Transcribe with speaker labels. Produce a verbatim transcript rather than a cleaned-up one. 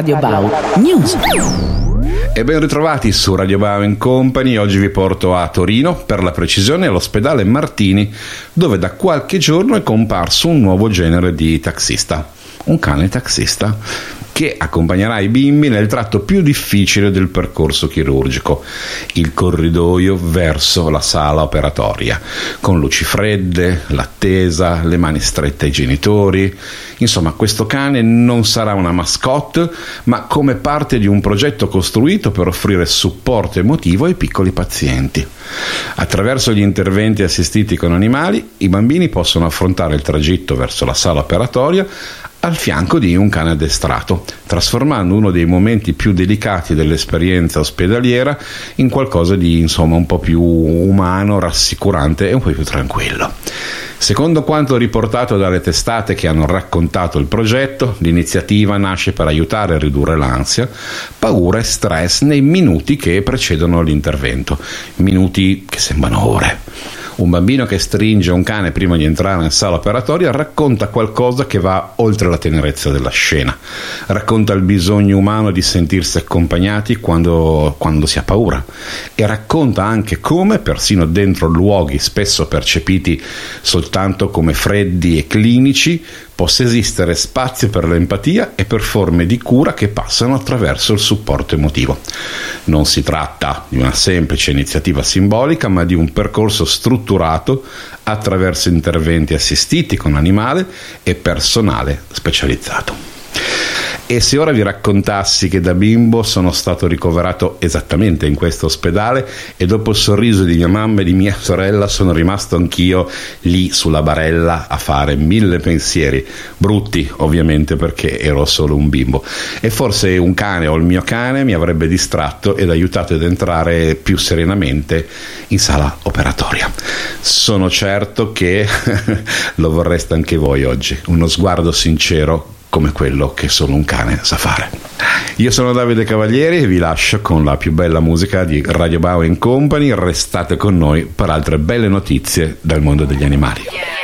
Speaker 1: Radio Bau News.
Speaker 2: E ben ritrovati su Radio Bau and Company. Oggi vi porto a Torino, per la precisione all'ospedale Martini, dove da qualche giorno è comparso un nuovo genere di taxista, un cane taxista che accompagnerà i bimbi nel tratto più difficile del percorso chirurgico, il corridoio verso la sala operatoria, con luci fredde, l'attesa, le mani strette ai genitori. Insomma, questo cane non sarà una mascotte, ma come parte di un progetto costruito per offrire supporto emotivo ai piccoli pazienti. Attraverso gli interventi assistiti con animali, i bambini possono affrontare il tragitto verso la sala operatoria al fianco di un cane addestrato, trasformando uno dei momenti più delicati dell'esperienza ospedaliera in qualcosa di, insomma, un po' più umano, rassicurante e un po' più tranquillo. Secondo quanto riportato dalle testate che hanno raccontato il progetto, l'iniziativa nasce per aiutare a ridurre l'ansia, paura e stress nei minuti che precedono l'intervento, minuti che sembrano ore. Un bambino che stringe un cane prima di entrare in sala operatoria racconta qualcosa che va oltre la tenerezza della scena. Racconta il bisogno umano di sentirsi accompagnati quando, quando si ha paura, e racconta anche come, persino dentro luoghi spesso percepiti soltanto come freddi e clinici, possa esistere spazio per l'empatia e per forme di cura che passano attraverso il supporto emotivo. Non si tratta di una semplice iniziativa simbolica, ma di un percorso strutturato attraverso interventi assistiti con animale e personale specializzato. E se ora vi raccontassi che da bimbo sono stato ricoverato esattamente in questo ospedale e dopo il sorriso di mia mamma e di mia sorella sono rimasto anch'io lì sulla barella a fare mille pensieri, brutti ovviamente perché ero solo un bimbo, e forse un cane o il mio cane mi avrebbe distratto ed aiutato ad entrare più serenamente in sala operatoria. Sono certo che lo vorreste anche voi oggi, uno sguardo sincero come quello che solo un cane sa fare. Io sono Davide Cavalieri e vi lascio con la più bella musica di Radio Bau and Company. Restate con noi per altre belle notizie dal mondo degli animali.